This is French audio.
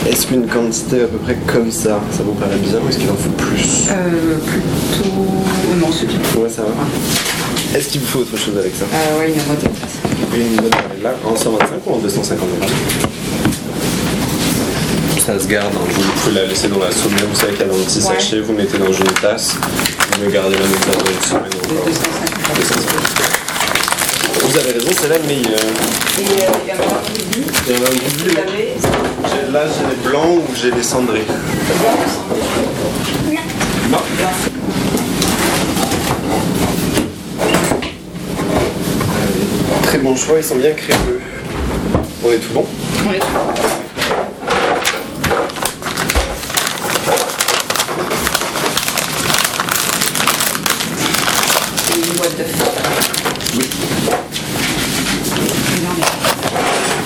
Est-ce qu'une quantité à peu près comme ça vous paraît bien ou est-ce qu'il en faut plus? Plutôt... Non, c'est bien. Ouais, ça va. Est-ce qu'il vous faut autre chose avec ça? Ouais, une boîte. Une bonne là, en 125 ou en 250 grammes? Ça se garde, hein. Vous pouvez la laisser dans la sommette, vous savez qu'elle est dans un petit sachet, vous mettez dans une tasse, vous le gardez la même dans une semaine encore. 250. Vous avez raison, c'est la meilleure. Et il y a un rubis. Il y en a un rubis. Là, j'ai les blancs ou j'ai les cendrés. Non. Très bon choix, ils sont bien crémeux. On est tout bon? On est tout bon.